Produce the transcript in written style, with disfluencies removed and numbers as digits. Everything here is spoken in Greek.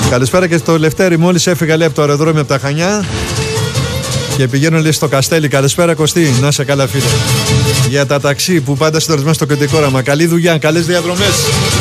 Καλησπέρα και στο Λευτέρη. Μόλις έφυγα, λέει, από το αεροδρόμιο από τα Χανιά και πηγαίνω, λέει, στο Καστέλι. Καλησπέρα, Κωστή. Να σε καλά, φίλε. Για τα ταξί που πάντα συντονισμένο στο κεντρικό όραμα. Καλή δουλειά, καλές διαδρομές.